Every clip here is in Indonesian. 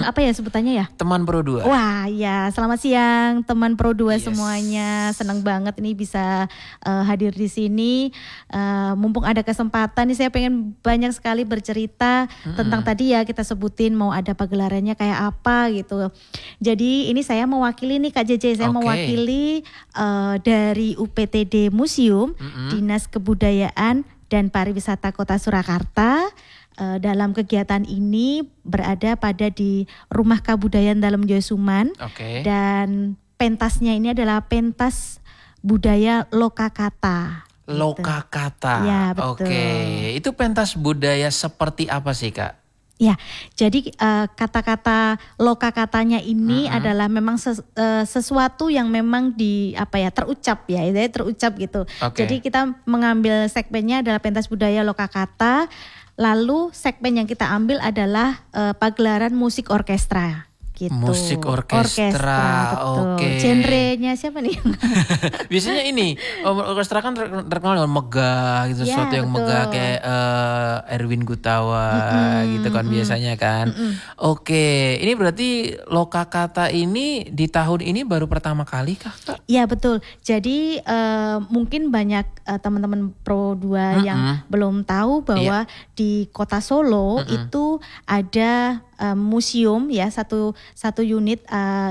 apa ya sebutannya ya? Teman Pro 2. Wah ya, selamat siang teman Pro 2 Yes. semuanya. Senang banget ini bisa hadir di sini. Mumpung ada kesempatan nih, saya pengen banyak sekali bercerita tentang tadi ya kita sebutin mau ada pagelarannya kayak apa gitu. Jadi ini saya mewakili nih Kak JJ, saya mewakili dari UPTD Museum, Dinas Kebudayaan dan Pariwisata Kota Surakarta. Dalam kegiatan ini berada pada di Rumah Kabudayaan Dalem Joyosuman. Dan pentasnya ini adalah pentas budaya Lokakata. Lokakata. Ya, betul. Itu pentas budaya seperti apa sih Kak? Ya, jadi kata-kata Lokakatanya ini adalah memang sesuatu yang memang terucap ya, terucap gitu. Jadi kita mengambil segmennya adalah pentas budaya Lokakata. Lalu segmen yang kita ambil adalah pagelaran musik orkestra. Gitu. Musik orkestra. Betul. Genrenya siapa nih? Biasanya ini orkestra kan terkenal dengan megah gitu, sesuatu yang megah kayak Erwin Gutawa gitu kan biasanya kan. Ini berarti Lokakata ini di tahun ini baru pertama kali kah Kak? Iya betul. Jadi mungkin banyak teman-teman Pro 2 yang belum tahu bahwa di Kota Solo itu ada museum ya, satu unit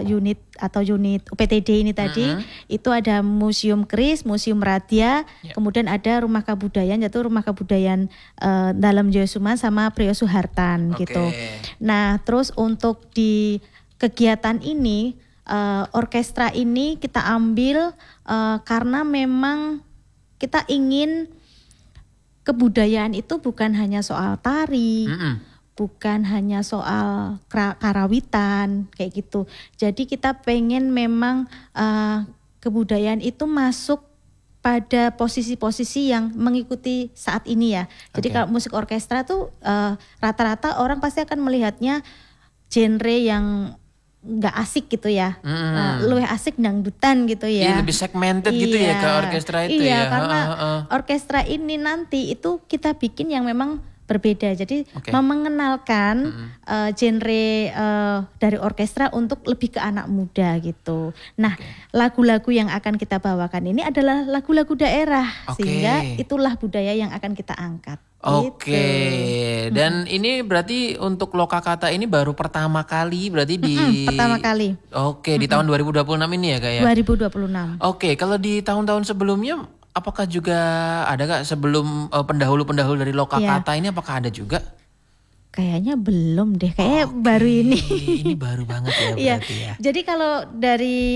UPTD ini tadi itu ada Museum Kris, Museum Radya, kemudian ada Rumah Kabudayaan yaitu Rumah Kabudayaan Dalem Joyosuman sama Priyo Suhartan gitu. Nah, terus untuk di kegiatan ini orkestra ini kita ambil karena memang kita ingin kebudayaan itu bukan hanya soal tari, bukan hanya soal karawitan kayak gitu. Jadi kita pengen memang kebudayaan itu masuk pada posisi-posisi yang mengikuti saat ini ya. Jadi kalau musik orkestra tuh rata-rata orang pasti akan melihatnya genre yang nggak asik gitu ya, lebih asik dangdutan gitu ya. Lebih segmented gitu ya ke orkestra itu ya. Iya, karena orkestra ini nanti itu kita bikin yang memang berbeda. Jadi mengenalkan genre dari orkestra untuk lebih ke anak muda gitu. Nah, lagu-lagu yang akan kita bawakan ini adalah lagu-lagu daerah, sehingga itulah budaya yang akan kita angkat. Dan ini berarti untuk Lokakata ini baru pertama kali berarti pertama kali. Di tahun 2026 ini ya Kak ya? 2026. Kalau di tahun-tahun sebelumnya apakah juga ada Kak sebelum pendahulu-pendahulu dari Lokakata ini apakah ada juga? Kayaknya belum deh, kayaknya baru ini. Ini baru banget ya berarti ya. Jadi kalau dari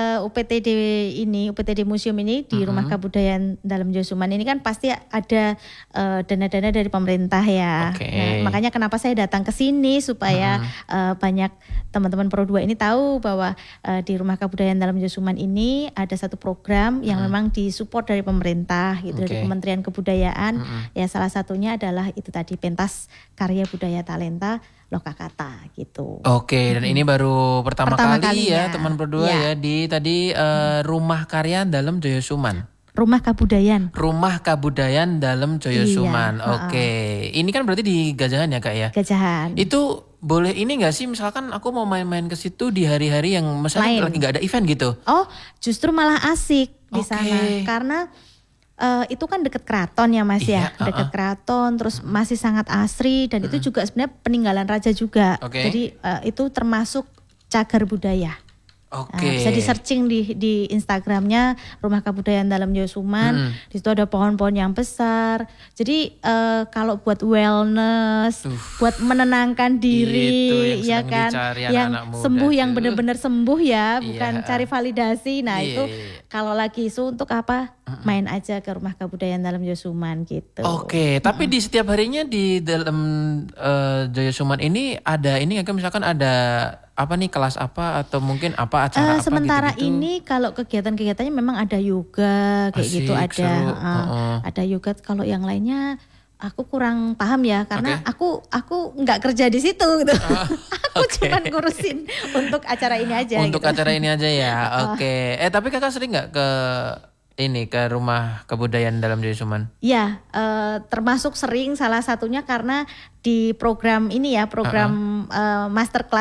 UPTD Museum ini di Rumah Kabudayaan Dalem Joyosuman ini kan pasti ada dana-dana dari pemerintah ya. Nah, makanya kenapa saya datang ke sini supaya banyak teman-teman Pro 2 ini tahu bahwa di Rumah Kabudayaan Dalem Joyosuman ini ada satu program yang memang disupport dari pemerintah gitu, dari Kementerian Kebudayaan. Ya salah satunya adalah itu tadi pentas karya budaya talenta Lokakata gitu. Dan ini baru pertama kali ya teman Pro 2 ya di tadi Rumah Karya Dalem Joyosuman. Rumah Kabudayaan Dalem Joyosuman. Ini kan berarti di Gajahan ya Kak ya? Gajahan. Itu boleh ini gak sih misalkan aku mau main-main ke situ di hari-hari yang misalnya lagi gak ada event gitu? Justru malah asik di sana karena itu kan dekat keraton ya Mas ya, dekat keraton, terus masih sangat asri dan itu juga sebenarnya peninggalan raja juga. Jadi itu termasuk cagar budaya. Bisa di searching di Instagramnya Rumah Kabudayaan Dalem Joyosuman. Di situ ada pohon-pohon yang besar. Jadi kalau buat wellness, buat menenangkan diri, ya kan, yang sembuh, yang benar-benar sembuh ya, bukan cari validasi. Nah itu kalau lagi isu untuk apa? Main aja ke Rumah Kabudayaan Dalem Joyosuman gitu. Tapi di setiap harinya di dalam Joyosuman ini ada ini kan misalkan ada apa nih kelas apa atau mungkin apa acara apa sementara gitu-gitu? Ini kalau kegiatan-kegiatannya memang ada yoga kayak gitu ada. Ada yoga. Kalau yang lainnya aku kurang paham ya karena aku nggak kerja di situ gitu. Aku cuma ngurusin untuk acara ini aja. Untuk gitu. acara ini aja ya. Tapi kakak sering nggak ke Rumah Kabudayaan Dalem Joyosuman? Ya, termasuk sering, salah satunya karena di program ini ya, program master class